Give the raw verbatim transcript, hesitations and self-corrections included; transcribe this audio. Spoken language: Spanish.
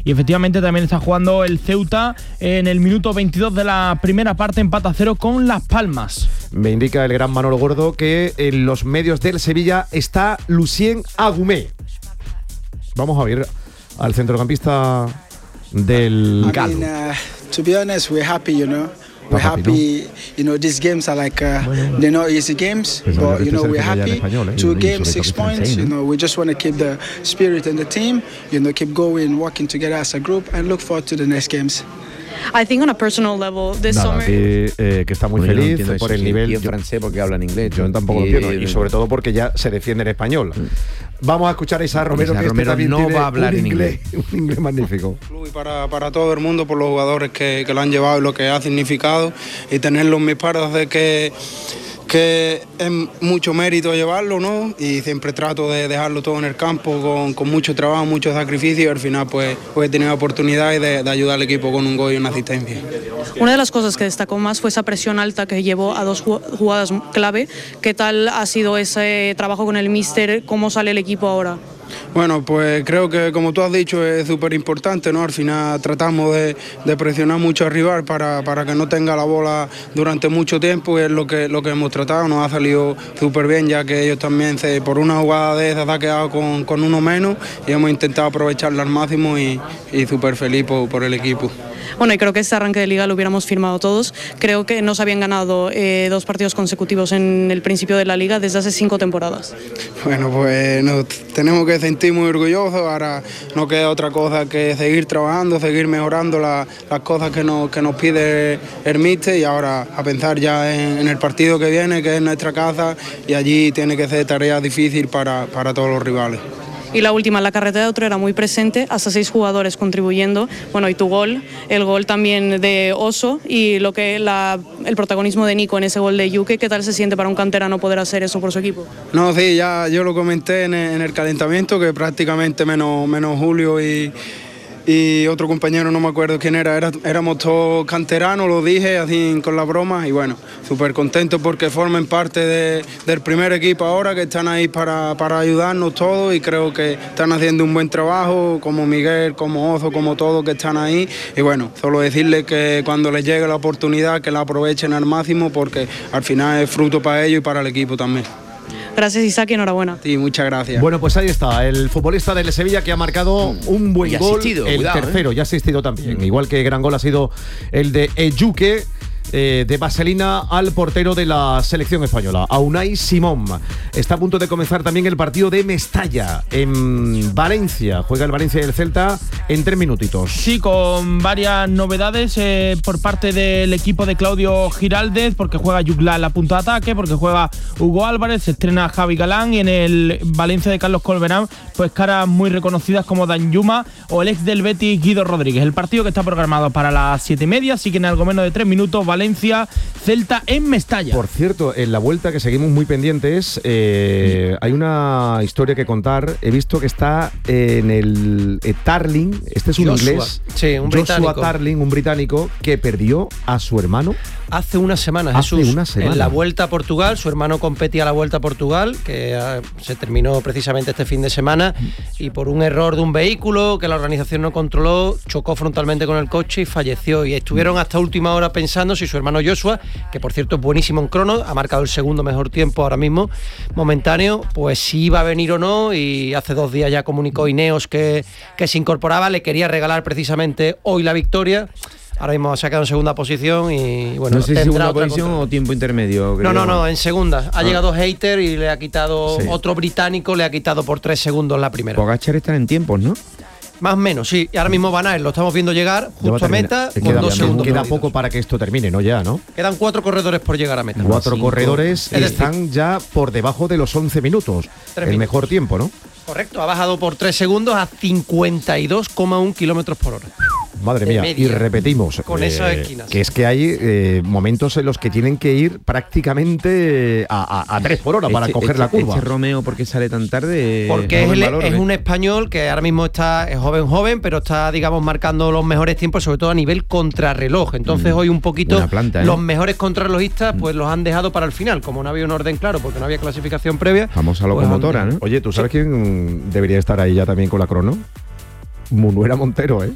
y efectivamente también está jugando el Ceuta en el minuto veintidós de la primera parte, empata a cero con Las Palmas. Me indica el gran Manolo Gordo que en los medios del Sevilla está Lucien Agumé. Vamos a ver al centrocampista del Galo. I mean, uh, to be honest, we're happy, you know. We're happy, you know, these games are like, uh, they're not easy games, but, you know, we're happy. Two games, six points, you know, we just want to keep the spirit in the team, you know, keep going, working together as a group, and look forward to the next games. I think on a personal level this Nada, summer que, eh, que está muy bueno, feliz no por eso, el sí, nivel. y en francés porque hablan inglés. Yo tampoco y, lo entiendo, y sobre todo porque ya se defiende en español. Mm. Vamos a escuchar a Isa Romero, Isa que Romero este no va a hablar un en inglés, inglés. Un inglés magnífico. Y para, para todo el mundo, por los jugadores que, que lo han llevado y lo que ha significado, y tenerlo en mis pares de que que es mucho mérito llevarlo, ¿no? Y siempre trato de dejarlo todo en el campo con, con mucho trabajo, mucho sacrificio, y al final pues, pues he tenido oportunidades de, de ayudar al equipo con un gol y una asistencia. Una de las cosas que destacó más fue esa presión alta que llevó a dos jugadas clave. ¿Qué tal ha sido ese trabajo con el míster? ¿Cómo sale el equipo ahora? Bueno, pues creo que, como tú has dicho, es súper importante, ¿no? Al final tratamos de, de presionar mucho al rival para, para que no tenga la bola durante mucho tiempo, y es lo que, lo que hemos tratado. Nos ha salido súper bien, ya que ellos también, se, por una jugada de esas, ha quedado con, con uno menos, y hemos intentado aprovecharla al máximo, y, y súper feliz por, por el equipo. Bueno, y creo que este arranque de liga lo hubiéramos firmado todos. Creo que no se habían ganado eh, dos partidos consecutivos en el principio de la liga desde hace cinco temporadas. Bueno, pues nos tenemos que sentir muy orgullosos. Ahora no queda otra cosa que seguir trabajando, seguir mejorando la, las cosas que nos, que nos pide el míster, y ahora a pensar ya en, en el partido que viene, que es nuestra casa, y allí tiene que ser tarea difícil para, para todos los rivales. Y la última, la carrera de otro era muy presente, hasta seis jugadores contribuyendo. Bueno, y tu gol, el gol también de Oso, y lo que la, el protagonismo de Nico en ese gol de Yuke. ¿Qué tal se siente para un canterano poder hacer eso por su equipo? No, sí, ya yo lo comenté en el, en el calentamiento, que prácticamente menos, menos Julio y... y otro compañero, no me acuerdo quién era, era éramos todos canteranos, lo dije así con la broma, y bueno, súper contento porque formen parte de, del primer equipo ahora, que están ahí para, para ayudarnos todos, y creo que están haciendo un buen trabajo, como Miguel, como Ozo, como todos que están ahí, y bueno, solo decirles que cuando les llegue la oportunidad que la aprovechen al máximo, porque al final es fruto para ellos y para el equipo también. Gracias, Isaac, y enhorabuena. Sí, muchas gracias. Bueno, pues ahí está, el futbolista del Sevilla que ha marcado un buen y gol, asistido, el cuidado, tercero, ¿eh? y ha asistido también. Igual que gran gol ha sido el de Ejuke, eh, de Vaselina al portero de la selección española, a Unai Simón. Está a punto de comenzar también el partido de Mestalla en Valencia. Juega el Valencia y el Celta en tres minutitos. Sí, con varias novedades eh, por parte del equipo de Claudio Giraldez, porque juega Yugla en la punta de ataque, porque juega Hugo Álvarez, se estrena Javi Galán, y en el Valencia de Carlos Colberán, pues caras muy reconocidas como Danjuma o el ex del Betis Guido Rodríguez. El partido que está programado para las siete y media, así que en algo menos de tres minutos, Valencia, Celta en Mestalla. Por cierto, en la vuelta que seguimos muy pendientes, eh, hay una historia que contar. He visto que está en el eh, Tarling, este es un Joshua. inglés, Sí, un Joshua británico. Tarling, un británico que perdió a su hermano. Hace una semana, Hace Jesús, una semana. en la Vuelta a Portugal, su hermano competía la Vuelta a Portugal, que uh, se terminó precisamente este fin de semana, y por un error de un vehículo que la organización no controló, chocó frontalmente con el coche y falleció. Y estuvieron hasta última hora pensando si su hermano Joshua, que por cierto es buenísimo en crono, ha marcado el segundo mejor tiempo ahora mismo, momentáneo, pues si iba a venir o no, y hace dos días ya comunicó Ineos que, que se incorporaba, le quería regalar precisamente hoy la victoria. Ahora mismo ha sacado en segunda posición y bueno, no sé si tendrá segunda otra posición contra- o tiempo intermedio. No, no, no, en segunda. Ha Ah. llegado Hater y le ha quitado, Sí. otro británico le ha quitado por tres segundos la primera. Pogačar están en tiempos, ¿no? Más o menos, sí. Y ahora mismo Van Aert lo estamos viendo llegar Ya va justo a terminar. meta Eh, con queda, dos segundos. queda perdidos. poco para que esto termine, ¿no? Ya, ¿no? Quedan cuatro corredores por llegar a meta. Cuatro cinco. corredores Es decir, están ya por debajo de los once minutos. Tres El minutos. mejor tiempo, ¿no? Correcto, ha bajado por tres segundos a cincuenta y dos coma uno kilómetros por hora. Madre de mía, media. y repetimos. Con esas esquinas. Que es que hay eh, momentos en los que tienen que ir prácticamente a, a, a tres por hora para Este- coger este- la curva. Este Romeo, ¿por qué sale tan tarde? Porque es, Joven el- valor, es ¿eh? un español que ahora mismo está es joven, joven, pero está, digamos, marcando los mejores tiempos, sobre todo a nivel contrarreloj. Entonces, Mm, hoy un poquito buena planta, ¿eh? los mejores contrarrelojistas pues los han dejado para el final. Como no había un orden claro, porque no había clasificación previa. Famosa pues locomotora, han- ¿no? Oye, ¿tú sabes quién debería estar ahí ya también con la crono? Munuera Montero, ¿eh?